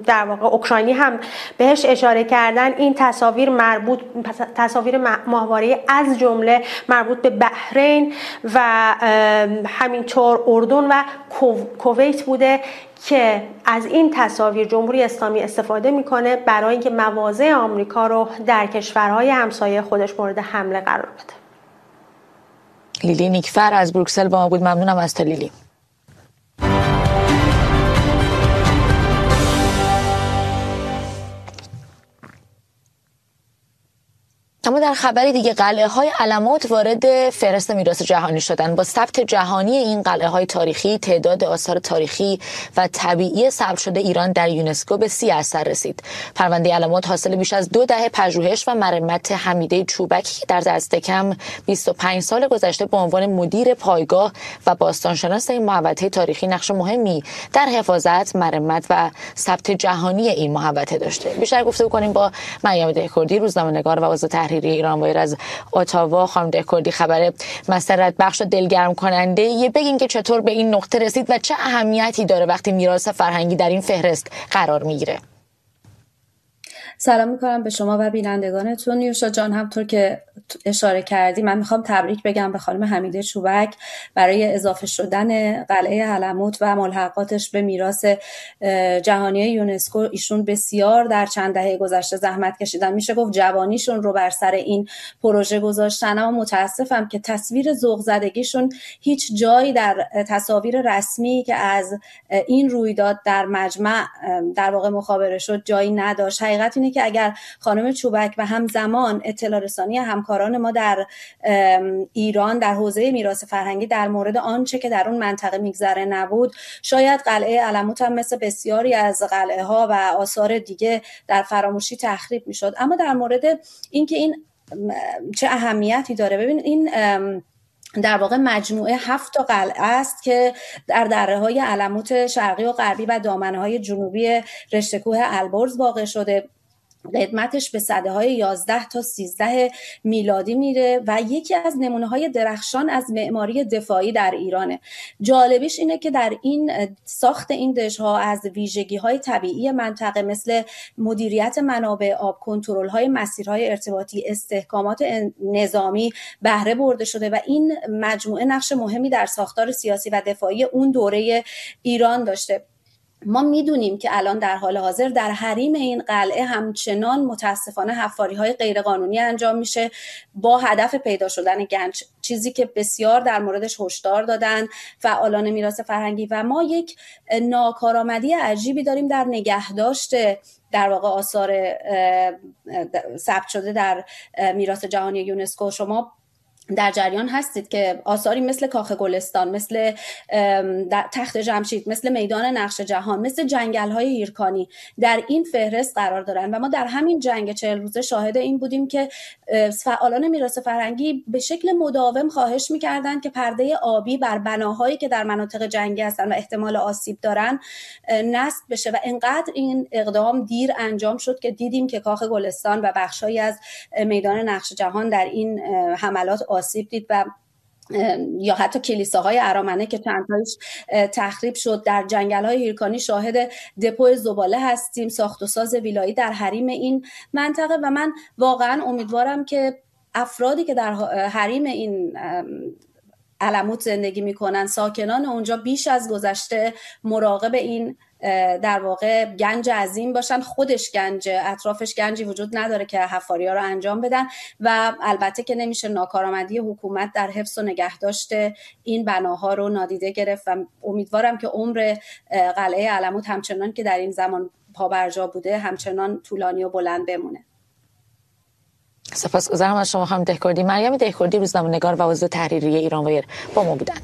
در واقع اوکراینی هم بهش اشاره کردن، این تصاویر ماهواره از جمله مربوط به بحرین و همینطور اردن و کویت بوده که از این تصاویر جمهوری اسلامی استفاده میکنه برای اینکه مواضع آمریکا رو در کشورهای همسایه خودش مورد حمله قرار بده. لیلی نیکفر از بروکسل با ما بود. ممنونم از تو لیلی. اما در خبری دیگه، قلعه‌های علامات وارد فهرست میراث جهانی شدن. با ثبت جهانی این قلعه‌های تاریخی، تعداد آثار تاریخی و طبیعی ثبت شده ایران در یونسکو به 30 اثر رسید. پرونده علامات حاصل بیش از 2 دهه پژوهش و مرمت حمیده چوبکی در دست کم 25 سال گذشته به عنوان مدیر پایگاه و باستانشناس این محوطه تاریخی نقش مهمی در حفاظت، مرمت و ثبت جهانی این محوطه داشته. بیشتر گفتگو کنیم با مریم دهکردی، روزنامه‌نگار و عضو تحریریه ایرانوایر از اتاوا. خانم دهکردی، خبر مسرت بخش و دلگرم کننده یه بگین که چطور به این نقطه رسید و چه اهمیتی داره وقتی میراث فرهنگی در این فهرست قرار میگیره؟ سلام میکنم به شما و بینندگانتون. نیوشا جان، همطور که اشاره کردی، من میخوام تبریک بگم به خانم حمیده چوبک برای اضافه شدن قلعه علموت و ملحقاتش به میراث جهانی یونسکو. ایشون بسیار در چند دهه گذشته زحمت کشیدن، میشه گفت جوانیشون رو بر سر این پروژه گذاشتن، اما متاسفم که تصویر ذوق زدگیشون هیچ جایی در تصاویر رسمی که از این رویداد در مجمع در واقع مخابره شد جایی نداشت. حقیقت اینه که اگر خانم چوبک و همزمان اطلاع رسانی همکاران ما در ایران در حوزه میراث فرهنگی در مورد آنچه که در اون منطقه میگذره نبود، شاید قلعه علموت هم مثل بسیاری از قلعه ها و آثار دیگه در فراموشی تخریب میشد. اما در مورد اینکه این چه اهمیتی داره، ببین این در واقع مجموعه 7 تا قلعه است که در دره‌های علموت شرقی و غربی و دامنه‌های جنوبی رشته کوه البرز واقع شده. قدمتش به سده‌های 11 تا 13 میلادی میره و یکی از نمونه‌های درخشان از معماری دفاعی در ایرانه. جالبیش اینه که در این ساخت این دژها از ویژگی‌های طبیعی منطقه مثل مدیریت منابع آب، کنترل‌های مسیرهای ارتباطی، استحکامات نظامی بهره برده شده و این مجموعه نقش مهمی در ساختار سیاسی و دفاعی اون دوره ایران داشته. ما میدونیم که الان در حال حاضر در حریم این قلعه همچنان متاسفانه حفاری‌های غیرقانونی انجام میشه با هدف پیدا شدن گنج، چیزی که بسیار در موردش هشدار دادن فعالان میراث فرهنگی. و ما یک ناکارآمدی عجیبی داریم در نگهداشت در واقع آثار ثبت شده در میراث جهانی یونسکو. شما در جریان هستید که آثاری مثل کاخ گلستان، مثل تخت جمشید، مثل میدان نقش جهان، مثل جنگل‌های هیرکانی در این فهرست قرار دارن و ما در همین جنگ 40 روزه شاهد این بودیم که فعالان میراث فرهنگی به شکل مداوم خواهش می‌کردند که پرده آبی بر بناهایی که در مناطق جنگی هستن و احتمال آسیب دارن نصب بشه و انقدر این اقدام دیر انجام شد که دیدیم که کاخ گلستان و بخشایی از میدان نقش جهان در این حملات آسیب دید و یا حتی کلیساهای ارامنه که چند تایش تخریب شد. در جنگل‌های هیرکانی شاهد دپو زباله هستیم، ساخت و ساز ویلایی در حریم این منطقه و من واقعا امیدوارم که افرادی که در حریم این علموت زندگی میکنن، ساکنان اونجا بیش از گذشته مراقب این در واقع گنج عظیم باشن. خودش گنج، اطرافش گنجی وجود نداره که حفاری‌ها رو انجام بدن و البته که نمیشه ناکارآمدی حکومت در حفظ و نگهداشت این بناها رو نادیده گرفت و امیدوارم که عمر قلعه علموت همچنان که در این زمان پابرجا بوده همچنان طولانی و بلند بمونه. سپاسگزارم از شما خانم دهکردی. مریم دهکردی، روزنامه‌نگار و عضو تحریریه ایرانوایر با ما بودن.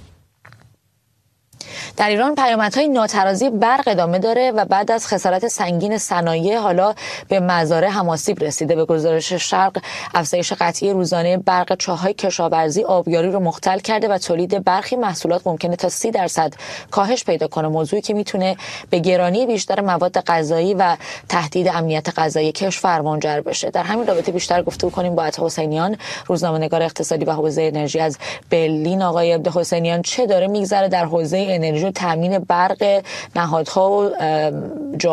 در ایران پیامدهای ناترازی برق ادامه داره و بعد از خسارت سنگین صنایع حالا به مزارع هم آسیب رسیده. به گزارش شرق، افزایش قطعی روزانه برق چاه‌های کشاورزی آبیاری رو مختل کرده و تولید برخی محصولات ممکنه تا 30% کاهش پیدا کنه، موضوعی که میتونه به گرانی بیشتر مواد غذایی و تهدید امنیت غذایی کشور منجر بشه. در همین رابطه بیشتر گفتگو کنیم با عطا حسینیان، روزنامه‌نگار اقتصادی و حوزه انرژی از برلین. آقای عبد حسینیان، چه داره میگذره در حوزه انرژی و تامین برق نهادها و